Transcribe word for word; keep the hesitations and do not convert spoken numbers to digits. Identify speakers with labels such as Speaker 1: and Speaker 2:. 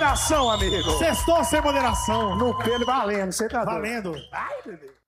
Speaker 1: moderação, amigo.
Speaker 2: Sextou sem moderação.
Speaker 1: No pelo valendo, você tá doido.
Speaker 2: Valendo.
Speaker 1: Ai, bebê.